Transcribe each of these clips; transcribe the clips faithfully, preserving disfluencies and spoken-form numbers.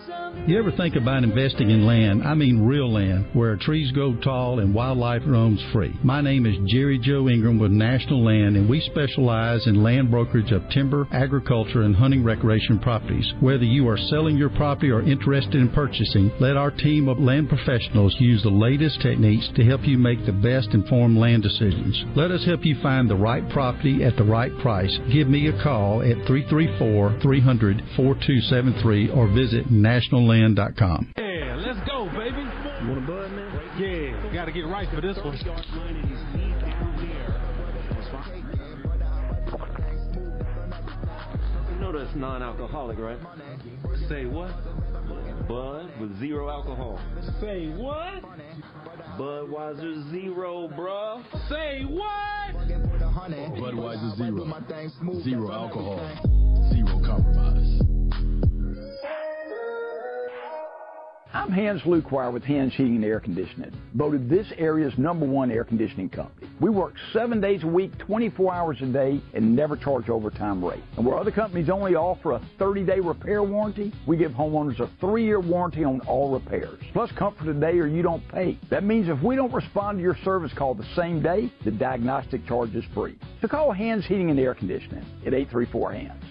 You ever think about investing in land, I mean real land, where trees grow tall and wildlife roams free? My name is Jerry Joe Ingram with National Land, and we specialize in land brokerage of timber, agriculture, and hunting recreation properties. Whether you are selling your property or interested in purchasing, let our team of land professionals use the latest techniques to help you make the best informed land decisions. Let us help you find the right property at the right price. Give me a call at three three four, three hundred, four two seven three or visit national land dot com. Yeah, let's go, baby. You want a bud, man? Yeah, got to get right for this one. You know that's non-alcoholic, right? Say what? Bud with zero alcohol. Say what? Budweiser Zero, bruh. Say what? Budweiser Zero. Zero alcohol. Zero compromise. I'm Hans Luquire with Hans Heating and Air Conditioning, voted this area's number one air conditioning company. We work seven days a week, twenty-four hours a day, and never charge overtime rate. And where other companies only offer a thirty-day repair warranty, we give homeowners a three-year warranty on all repairs. Plus, comfort today or you don't pay. That means if we don't respond to your service call the same day, the diagnostic charge is free. So call Hans Heating and Air Conditioning at eight three four, H A N S.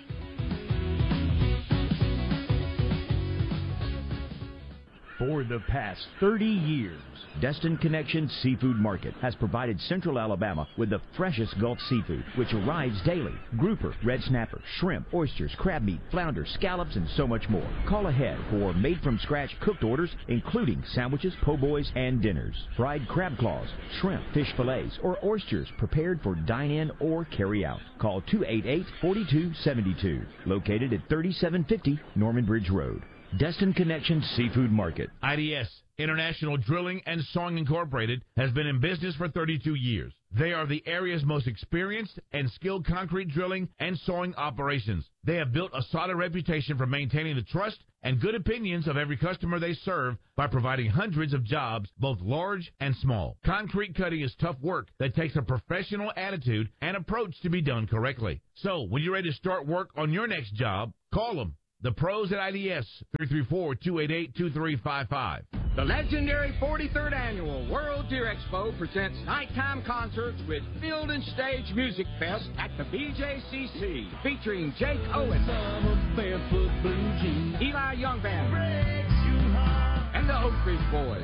For the past thirty years, Destin Connection Seafood Market has provided Central Alabama with the freshest Gulf seafood, which arrives daily. Grouper, red snapper, shrimp, oysters, crab meat, flounder, scallops, and so much more. Call ahead for made-from-scratch cooked orders, including sandwiches, po' boys, and dinners. Fried crab claws, shrimp, fish fillets, or oysters prepared for dine-in or carry-out. Call two eight eight, four two seven two. Located at thirty-seven fifty Norman Bridge Road. Destin Connection Seafood Market. I D S, International Drilling and Sawing Incorporated, has been in business for thirty-two years. They are the area's most experienced and skilled concrete drilling and sawing operations. They have built a solid reputation for maintaining the trust and good opinions of every customer they serve by providing hundreds of jobs, both large and small. Concrete cutting is tough work that takes a professional attitude and approach to be done correctly. So, when you're ready to start work on your next job, call them. The pros at I D S, three three four, two eight eight, two three five five. The legendary forty-third Annual World Deer Expo presents nighttime concerts with Field and Stage Music Fest at the B J C C, featuring Jake Owen, Eli Young Band, and the Oak Ridge Boys.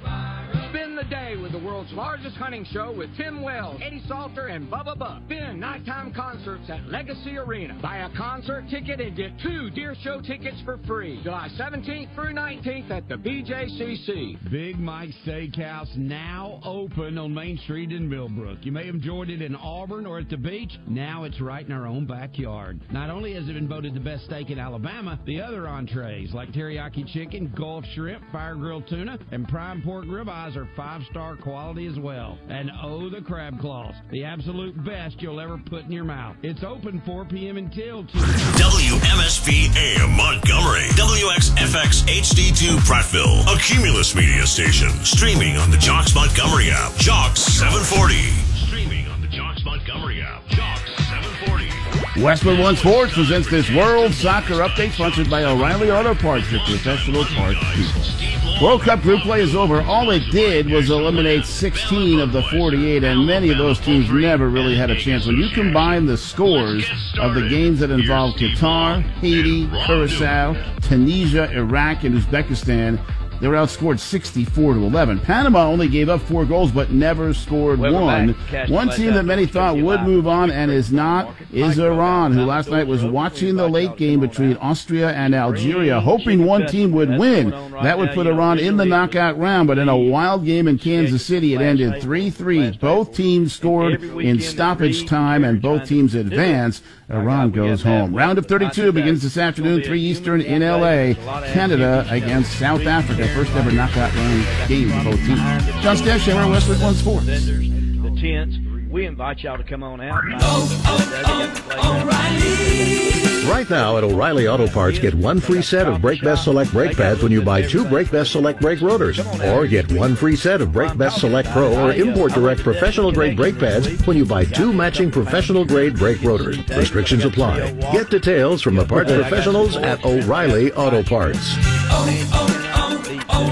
Spend the day with the world's largest hunting show with Tim Wells, Eddie Salter, and Bubba Buck. Then nighttime concerts at Legacy Arena. Buy a concert ticket and get two deer show tickets for free. July seventeenth through nineteenth at the B J C C. Big Mike Steakhouse now open on Main Street in Millbrook. You may have enjoyed it in Auburn or at the beach. Now it's right in our own backyard. Not only has it been voted the best steak in Alabama, the other entrees like teriyaki chicken, Gulf shrimp, fire grilled tuna, and prime pork ribeyes are five-star quality as well. And oh, the crab claws, the absolute best you'll ever put in your mouth. It's open four p.m. until two. W M S P A M Montgomery, W X F X H D two Prattville, a Cumulus media station, streaming on the Jocks Montgomery app. Jocks seven forty. Streaming on the Jocks Montgomery app. Jocks seven forty. Westwood One Sports presents this World Soccer Update, sponsored by O'Reilly Auto Parts, your professional parts people. World Cup group play is over. All it did was eliminate sixteen of the forty-eight, and many of those teams never really had a chance. When you combine the scores of the games that involve Qatar, Haiti, Curacao, Tunisia, Iraq, and Uzbekistan, they were outscored sixty-four to eleven. Panama only gave up four goals but never scored Weber one. back. One team that many thought would move on and is not is Iran, who last night was watching the late game between Austria and Algeria, hoping one team would win. That would put Iran in the knockout round, but in a wild game in Kansas City, it ended three three. Both teams scored in stoppage time, and both teams advanced. Iran goes home. Round of thirty-two begins this afternoon, three Eastern in L A. Canada against South Africa. First ever knockout round game for both teams. John Stashower, Westwood One Sports. The tents. We invite y'all to come on out. Oh, oh, oh, O'Reilly. Right now at O'Reilly Auto Parts, get one free set of Brake Best Select brake pads when you buy two Brake Best Select brake rotors. Or get one free set of Brake Best Select Pro or Import Direct professional grade brake pads when you buy two matching professional grade brake rotors. Restrictions apply. Get details from the parts professionals at O'Reilly Auto Parts. oh,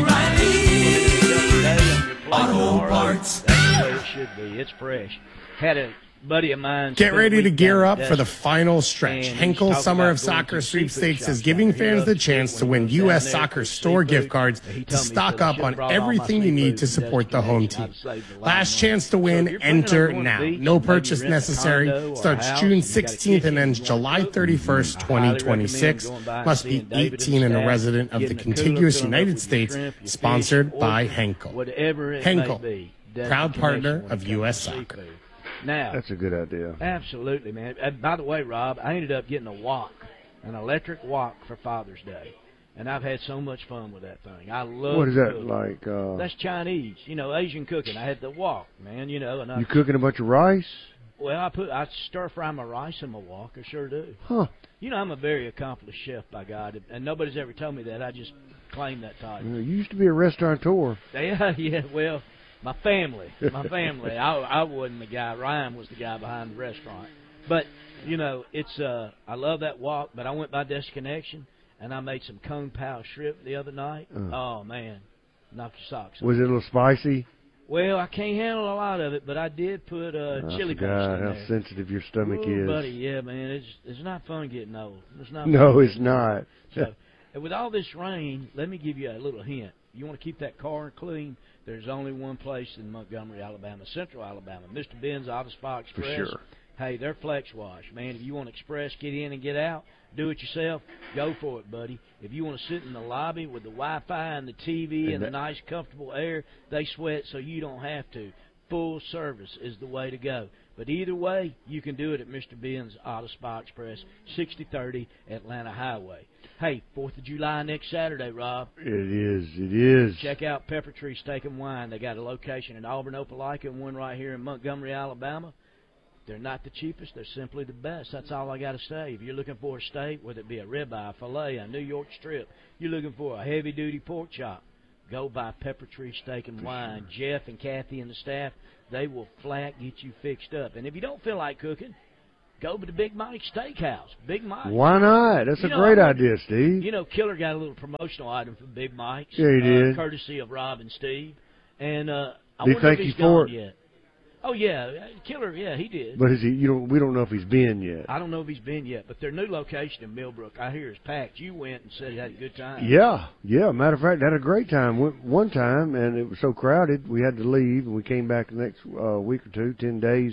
oh, O'Reilly Auto Parts. That's the way it should be. It's fresh. Had a buddy of mine. Get ready to gear up for the final stretch. Henkel Summer of Soccer Sweepstakes is giving fans the chance to win U S Soccer store gift cards to stock up on everything you need to support the home team. Last chance to win, enter now. No purchase necessary. Starts June sixteenth and ends July thirty-first, twenty twenty-six. Must be eighteen and a resident of the contiguous United States. Sponsored by Henkel. Henkel, proud partner of U S Soccer. Now, that's a good idea. Absolutely, man. And by the way, Rob, I ended up getting a wok, an electric wok for Father's Day, and I've had so much fun with that thing. I love. What is that cooking. like? Uh, That's Chinese, you know, Asian cooking. I had the wok, man, you know. And I, you cooking a bunch of rice? Well, I put I stir fry my rice in my wok. I sure do. Huh? You know, I'm a very accomplished chef, by God, and nobody's ever told me that. I just claim that title. You used to be a restaurateur. Yeah, yeah. Well. My family, my family. I, I wasn't the guy. Ryan was the guy behind the restaurant. But, you know, it's uh, I love that wok, but I went by Destination, and I made some Kung Pao shrimp the other night. Uh. Oh, man. Knock your socks off. Was it a little spicy? Well, I can't handle a lot of it, but I did put uh, oh, chili paste in how there. sensitive your stomach Ooh, is. buddy, yeah, man. It's, it's not fun getting old. It's not no, fun it's not. So, and with all this rain, let me give you a little hint. You want to keep that car clean? There's only one place in Montgomery, Alabama, Central Alabama, Mister Ben's Auto Spa Express. For sure. Hey, they're Flex Wash, man. If you want express, get in and get out, do it yourself, go for it, buddy. If you want to sit in the lobby with the Wi-Fi and the T V and, and the nice, comfortable air, they sweat so you don't have to. Full service is the way to go. But either way, you can do it at Mister Ben's Auto Spa Express, sixty thirty Atlanta Highway. Hey, fourth of July next Saturday, Rob. It is. It is. Check out Pepper Tree Steak and Wine. They got a location in Auburn, Opelika, and one right here in Montgomery, Alabama. They're not the cheapest. They're simply the best. That's all I got to say. If you're looking for a steak, whether it be a ribeye, a filet, a New York strip, you're looking for a heavy-duty pork chop, go by Pepper Tree Steak and Wine. Jeff and Kathy and the staff, they will flat get you fixed up. And if you don't feel like cooking, go to the Big Mike's Steakhouse. Big Mike's. Why not? That's you a know, great idea, Steve. You know, Killer got a little promotional item from Big Mike's. Yeah, he did. Uh, courtesy of Rob and Steve. And uh, I did he wonder thank if he's you for gone it? yet. Oh, yeah. Killer, yeah, he did. But is he? You don't. We don't know if he's been yet. I don't know if he's been yet, but their new location in Millbrook, I hear, is packed. You went and said you had a good time. Yeah, yeah. Matter of fact, I had a great time. Went one time, and it was so crowded, we had to leave, and we came back the next uh, week or two, ten days.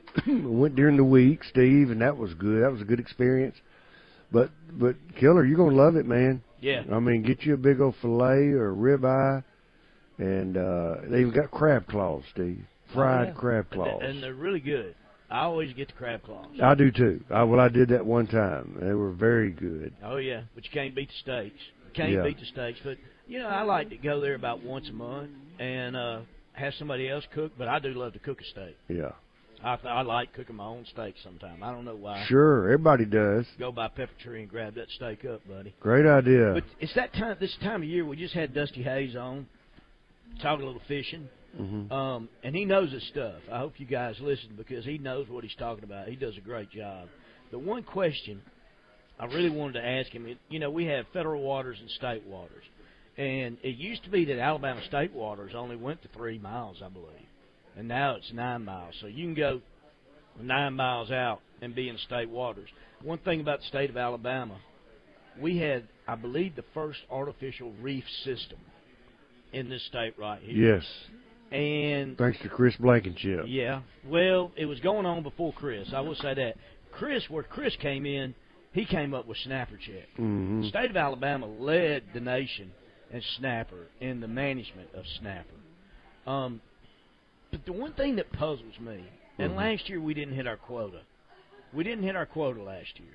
Went during the week, Steve, and that was good. That was a good experience. But, but Killer, you're gonna love it, man. Yeah. I mean, get you a big old fillet or ribeye, and uh, they even got crab claws, Steve. Fried oh, yeah. crab claws. And they're really good. I always get the crab claws. I do, too. I, well, I did that one time. They were very good. Oh, yeah. But you can't beat the steaks. You can't yeah. beat the steaks. But, you know, I like to go there about once a month and uh, have somebody else cook. But I do love to cook a steak. Yeah. I, I like cooking my own steak sometimes. I don't know why. Sure. Everybody does. Go by Pepper Tree and grab that steak up, buddy. Great idea. But it's that time, this time of year, we just had Dusty Hayes on, talking a little fishing. Mm-hmm. Um, and he knows his stuff. I hope you guys listen because he knows what he's talking about. He does a great job. The one question I really wanted to ask him, you know, we have federal waters and state waters. And it used to be that Alabama state waters only went to three miles, I believe. And now it's nine miles. So you can go nine miles out and be in state waters. One thing about the state of Alabama, we had, I believe, the first artificial reef system in this state right here. Yes. And thanks to Chris Blankenship. Yeah. Well, it was going on before Chris. I will say that. Chris, where Chris came in, he came up with snapper check. Mm-hmm. The state of Alabama led the nation in snapper, in the management of snapper. Um, but the one thing that puzzles me, and mm-hmm. last year we didn't hit our quota. We didn't hit our quota last year.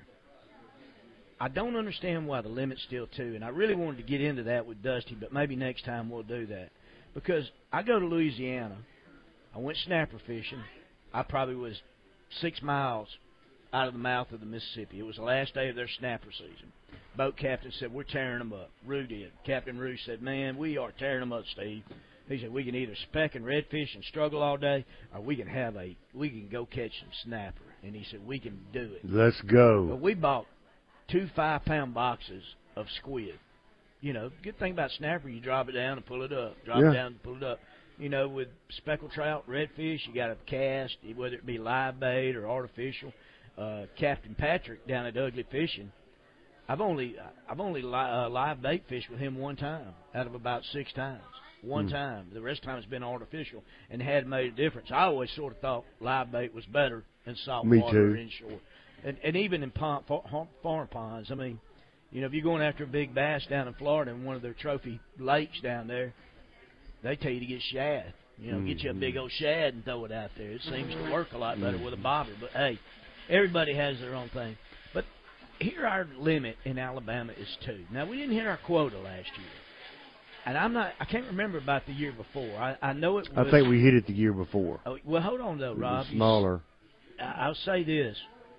I don't understand why the limit's still two, and I really wanted to get into that with Dusty, but maybe next time we'll do that. Because I go to Louisiana, I went snapper fishing. I probably was six miles out of the mouth of the Mississippi. It was the last day of their snapper season. Boat captain said, we're tearing them up. Rue did. Captain Rue said, man, we are tearing them up, Steve. He said, we can either speck and redfish and struggle all day, or we can have a, we can go catch some snapper. And he said, we can do it. Let's go. But we bought two five-pound boxes of squid. You know, good thing about snapper, you drop it down and pull it up. Drop Yeah. it down and pull it up. You know, with speckled trout, redfish, you got to cast, whether it be live bait or artificial. Uh, Captain Patrick down at Ugly Fishing, I've only I've only li- uh, live bait fished with him one time out of about six times. One Hmm. time. The rest of the time it's been artificial and hadn't made a difference. I always sort of thought live bait was better than salt Me water too. or inshore. And, and even in pond, far, farm ponds, I mean, you know, if you're going after a big bass down in Florida in one of their trophy lakes down there, they tell you to get shad. You know, get you a big old shad and throw it out there. It seems to work a lot better with a bobber. But, hey, everybody has their own thing. But here our limit in Alabama is two. Now, we didn't hit our quota last year. And I'm not, I can't remember about the year before. I, I know it was. I think we hit it the year before. Oh, well, hold on, though, It Rob. was smaller. I- I'll say this.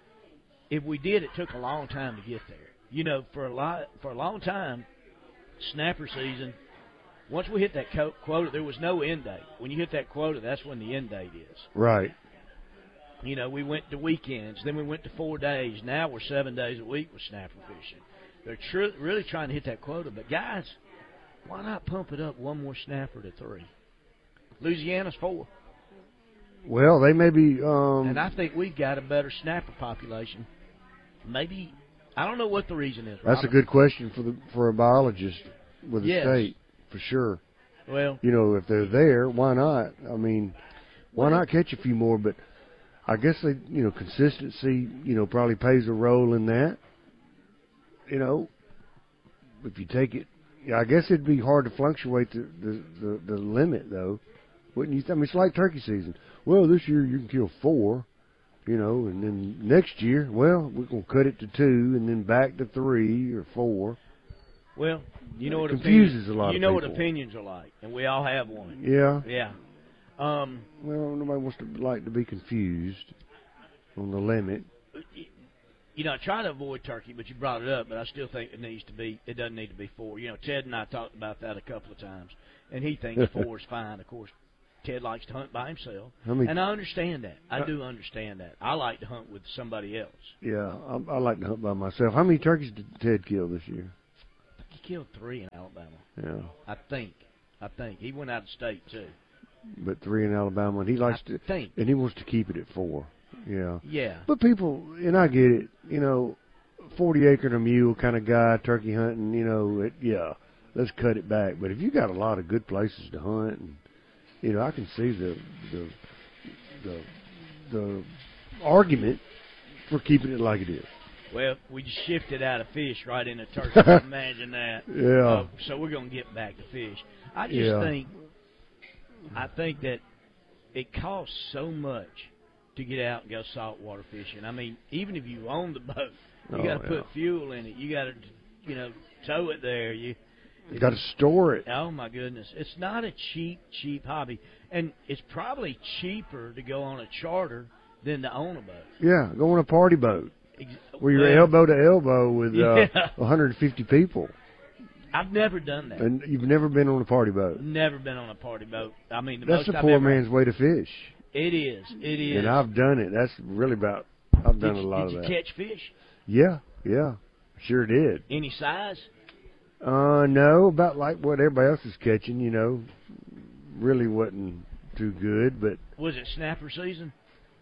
If we did, it took a long time to get there. You know, for a lot, for a long time, snapper season, once we hit that co- quota, there was no end date. When you hit that quota, that's when the end date is. Right. You know, we went to weekends, then we went to four days. Now we're seven days a week with snapper fishing. They're tr- really trying to hit that quota. But, guys, why not pump it up one more snapper to three? Louisiana's four. Well, they may be. Um, And I think we've got a better snapper population. Maybe, I don't know what the reason is, that's a Robert. good question for the for a biologist with the Yes. state, for sure. Well, You know, if they're there, why not? I mean, why not catch a few more? But I guess they, you know, consistency, you know, probably plays a role in that. You know, if you take it, yeah, I guess it'd be hard to fluctuate the the, the, the limit, though, wouldn't you? I mean, it's like turkey season. Well, this year you can kill four, you know, and then next year, well, we're gonna cut it to two, and then back to three or four. well, you know what Confuses opinions, a lot You of know what people. opinions are like, and we all have one. Yeah. Yeah. Um, Well, nobody wants to like to be confused on the limit. you know, I try to avoid turkey, but you brought it up. But I still think it needs to be. It doesn't need to be four. You know, Ted and I talked about that a couple of times, and he thinks four is fine. Of course, Ted likes to hunt by himself, How many- and I understand that. I Uh, do understand that. I like to hunt with somebody else. Yeah, I, I like to hunt by myself. How many turkeys did Ted kill this year? He killed three in Alabama. Yeah, I think. I think he went out of state too. but three in Alabama, and he likes I to think. and he wants to keep it at four. Yeah. Yeah. But people, and I get it. You know, forty acre and a mule kind of guy, turkey hunting. You know, it, yeah, let's cut it back. But if you got a lot of good places to hunt, and you know, I can see the the the the argument for keeping it like it is. Well, we just shifted out of fish right into turkey. Imagine that. Yeah. Uh, so we're going to get back to fish. I just Yeah. think, I think that it costs so much to get out and go saltwater fishing. I mean, even if you own the boat, you Oh, got to yeah. put fuel in it. You got to, you know, tow it there. You You got to store it. Oh my goodness, it's not a cheap, cheap hobby, and it's probably cheaper to go on a charter than to own a boat. Yeah, go on a party boat Ex- where you're well, elbow to elbow with uh, Yeah. one hundred fifty people, I've never done that. and you've never been on a party boat. Never been on a party boat. I mean, the That's most the I've poor ever, man's way to fish. It is. It is. And I've done it. That's really about. I've done did a you, lot did of you that. catch fish? Yeah, yeah, sure did. Any size? Uh, no, about like what everybody else is catching. You know, really wasn't too good, but Was it snapper season?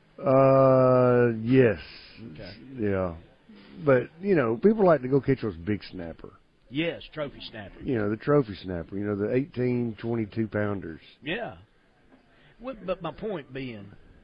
uh, yes, Okay. yeah. But you know, people like to go catch those big snapper. Yes, trophy snapper. You know, the trophy snapper. You know, the eighteen, twenty-two pounders. Yeah. Well, but my point being,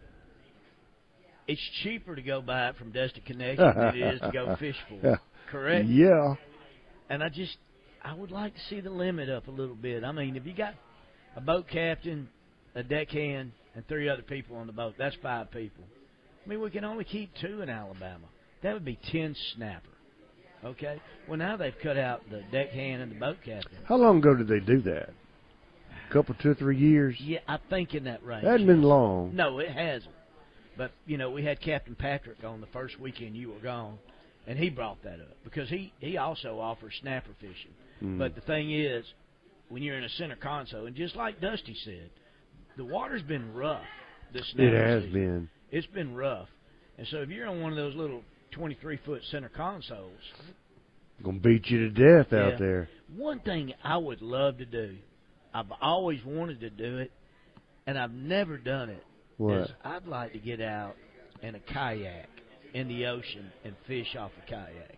it's cheaper to go buy it from Destin Connection than it is to go fish for it. Correct? Yeah. And I just, I would like to see the limit up a little bit. I mean, if you got a boat captain, a deckhand, and three other people on the boat, that's five people. I mean, we can only keep two in Alabama. That would be ten snapper. Okay? Well, now they've cut out the deckhand and the boat captain. How long ago did they do that? A couple, two or three years? Yeah, I think in that range. That hadn't been long. No, it hasn't. But, you know, we had Captain Patrick on the first weekend you were gone, and he brought that up because he, he also offers snapper fishing. Mm. But the thing is, when you're in a center console, and just like Dusty said, the water's been rough this snapper It has season. been. It's been rough. And so if you're on one of those little twenty-three foot center consoles, Gonna beat you to death yeah, out there. One thing I would love to do, I've always wanted to do it, and I've never done it. What? Is I'd like to get out in a kayak in the ocean and fish off a kayak.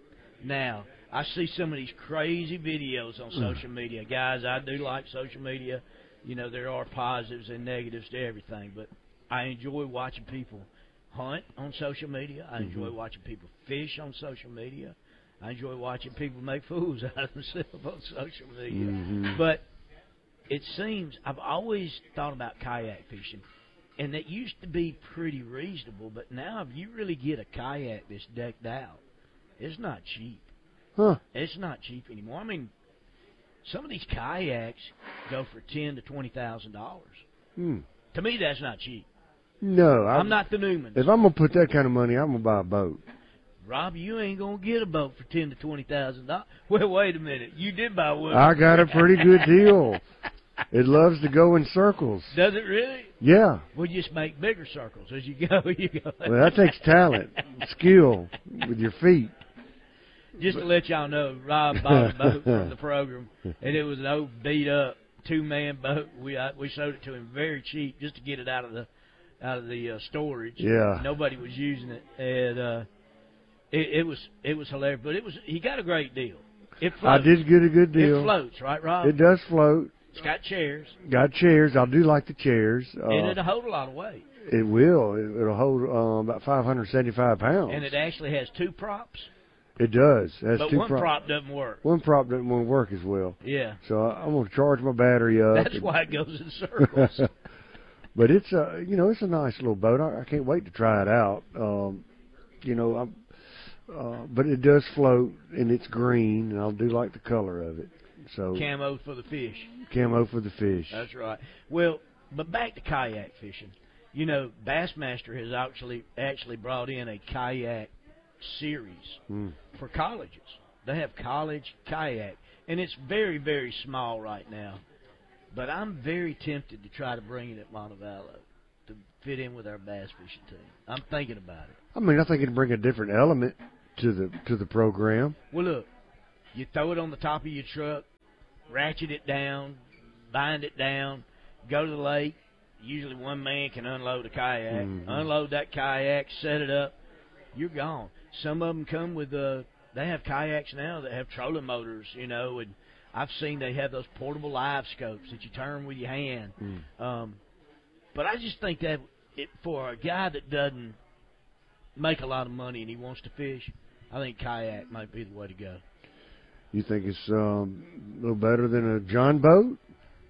Now, I see some of these crazy videos on social media. Guys, I do like social media. You know, there are positives and negatives to everything, but I enjoy watching people hunt on social media. I enjoy Mhm. watching people fish on social media. I enjoy watching people make fools out of themselves on social media. Mhm. But it seems I've always thought about kayak fishing, and that used to be pretty reasonable, but now if you really get a kayak that's decked out, it's not cheap. Huh. It's not cheap anymore. I mean, some of these kayaks go for ten to twenty thousand dollars. Hmm. To me, that's not cheap. No, I'm not the Newman. If I'm gonna put that kind of money, I'm gonna buy a boat. Rob, you ain't gonna get a boat for ten to twenty thousand dollars. Well, wait a minute. You did buy one. I got a pretty good deal. It loves to go in circles. Does it really? Yeah. Well, you just make bigger circles as you go. You go. Well, that takes talent, skill with your feet. Just to let y'all know, Rob bought a boat from the program, and it was an old beat-up two-man boat. We I, we sold it to him very cheap just to get it out of the out of the uh, storage. Yeah. Nobody was using it, and uh, it, it was it was hilarious. But it was he got a great deal. It floats. I did get a good deal. It floats, right, Rob? It does float. It's got chairs. Got chairs. I do like the chairs. Uh, and it'll hold a lot of weight. It will. It, it'll hold uh, about five hundred seventy-five pounds. And it actually has two props. It does. It has But two one prop- prop doesn't work. One prop doesn't want to work as well. Yeah. So I, I'm going to charge my battery up. That's and- why it goes in circles. But it's a, you know, it's a nice little boat. I, I can't wait to try it out. Um, you know, I'm, uh, but it does float and it's green, and I do like the color of it. So Camo for the fish. Camo for the fish. That's right. Well, but back to kayak fishing. You know, Bassmaster has actually actually brought in a kayak series Mm. for colleges. They have college kayak, and it's very, very small right now. But I'm very tempted to try to bring it at Montevallo to fit in with our bass fishing team. I'm thinking about it. I mean, I think it'd bring a different element to the to the program. Well, look, you throw it on the top of your truck, ratchet it down, bind it down, go to the lake. Usually one man can unload a kayak. Mhm. Unload that kayak, set it up, you're gone. Some of them come with, uh, they have kayaks now that have trolling motors, you know, and I've seen they have those portable live scopes that you turn with your hand. Mm. Um, but I just think that it, for a guy that doesn't make a lot of money and he wants to fish, I think kayak might be the way to go. You think it's um, a little better than a John boat?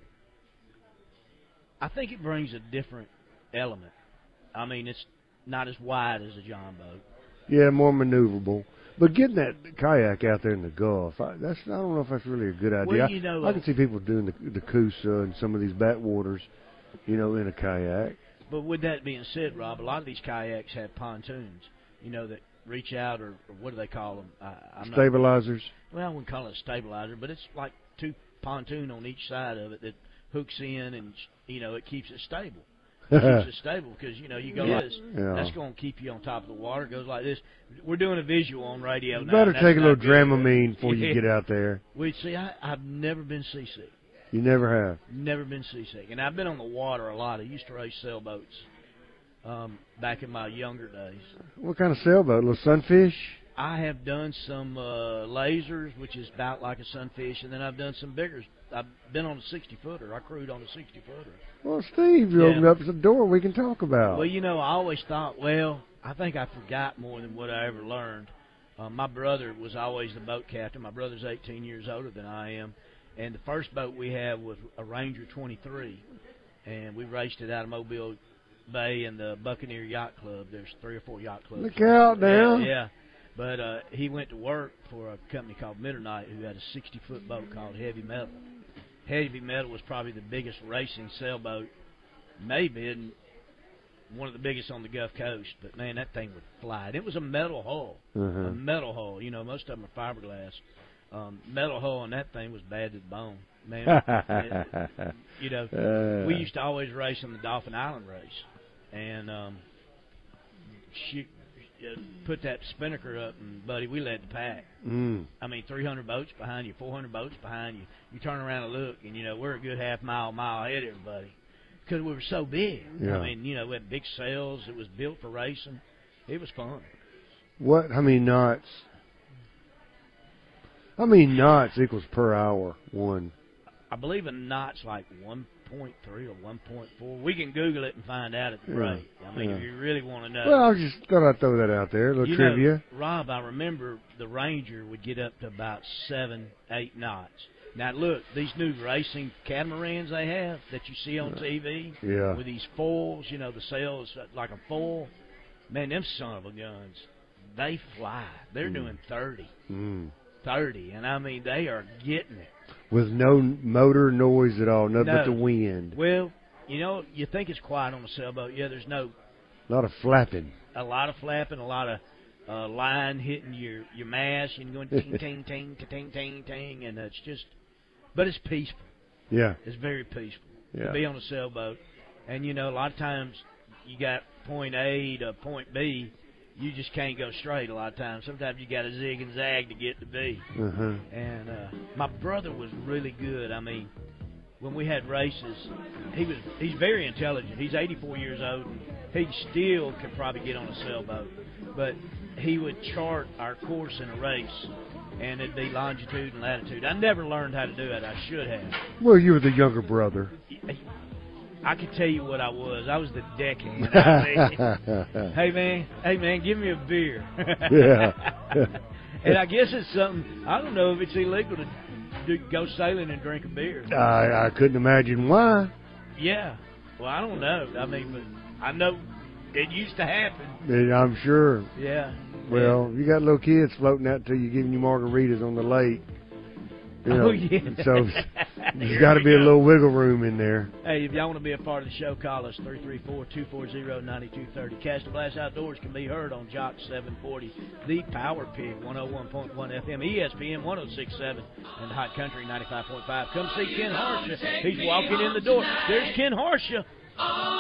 I think it brings a different element. I mean, it's not as wide as a John boat. Yeah, more maneuverable. But getting that kayak out there in the Gulf, I, that's I don't know if that's really a good idea. Well, you know, I, I can see people doing the the Coosa and some of these backwaters, you know, in a kayak. But with that being said, Rob, a lot of these kayaks have pontoons, you know, that reach out, or, or what do they call them? I, I'm Stabilizers. Not, well, I wouldn't call it a stabilizer, but it's like two pontoon on each side of it that hooks in, and, you know, it keeps it stable. It keeps it stable because, you know, you go Yeah. like this. Yeah. That's going to keep you on top of the water. It goes like this. We're doing a visual on radio You now. better and take a that's little not good. Dramamine before you Yeah. get out there. We see, I, I've never been seasick. You never have. Never been seasick. And I've been on the water a lot. I used to race sailboats um, back in my younger days. What kind of sailboat? A little sunfish? I have done some uh, lasers, which is about like a sunfish, and then I've done some bigger. I've been on a sixty-footer. I crewed on a sixty-footer. Well, Steve, you Yeah. opened up the door we can talk about. Well, you know, I always thought, well, I think I forgot more than what I ever learned. Uh, my brother was always the boat captain. My brother's eighteen years older than I am. And the first boat we had was a Ranger twenty-three. And we raced it out of Mobile Bay in the Buccaneer Yacht Club. There's three or four yacht clubs. Look out now. Yeah, yeah. But uh, he went to work for a company called Midnight who had a sixty-foot boat called Heavy Metal. Heavy Metal was probably the biggest racing sailboat, maybe in one of the biggest on the Gulf Coast. But, man, that thing would fly. And it was a metal hull, Uh-huh. a metal hull. You know, most of them are fiberglass. Um, metal hull on that thing was bad to the bone. Man, it, you know, Uh. we used to always race on the Dolphin Island race. And um, she, uh, put that spinnaker up, and, buddy, we led the pack. Mm. I mean, three hundred boats behind you, four hundred boats behind you. You turn around and look, and, you know, we're a good half mile, mile ahead of everybody because we were so big. Yeah. I mean, you know, we had big sails. It was built for racing. It was fun. What? How many knots? How many knots equals per hour? One. I believe a knot's like one point three or one point four. We can Google it and find out at the break. Yeah. I mean, Yeah. if you really want to know. Well, I was just thought I'd throw that out there. A little you trivia. Know, Rob, I remember the Ranger would get up to about seven, eight knots. Now, look, these new racing catamarans they have that you see on T V Yeah. with these foils, you know, the sails like a foil. Man, them son of a guns, they fly. They're Mm. doing thirty. Mm. thirty, and I mean, they are getting it. With no motor noise at all, nothing No. but the wind. Well, you know, you think it's quiet on a sailboat. Yeah, there's no A lot of flapping. a lot of flapping, a lot of uh, line hitting your your mast and going ting ting ting ting ting ting, and it's just, but it's peaceful. Yeah. It's very peaceful Yeah. to be on a sailboat, and you know, a lot of times you got point A to point B. You just can't go straight a lot of times. Sometimes you got to zig and zag to get to B. Uh-huh. And uh, my brother was really good. I mean, when we had races, he was he's very intelligent. He's eighty-four years old, and he still could probably get on a sailboat. But he would chart our course in a race, and it'd be longitude and latitude. I never learned how to do it. I should have. Well, you were the younger brother. I could tell you what I was. I was the deckhand. I mean, hey, man, hey, man, give me a beer. Yeah. And I guess it's something, I don't know if it's illegal to do, go sailing and drink a beer. I, I couldn't imagine why. Yeah. Well, I don't know. I mean, but I know it used to happen. And I'm sure. Yeah. Well, you got little kids floating out to you, giving you margaritas on the lake. You know, Oh, yeah. So there's got to be a little wiggle room in there. Hey, if y'all want to be a part of the show, call us three three four, two four zero, nine two three zero. Cast a Blast Outdoors can be heard on Jock seven forty, The Power Pig, one oh one point one F M, E S P N one oh six point seven, and Hot Country ninety-five point five. Come see Ken Harsha. He's walking in the door. There's Ken Harsha.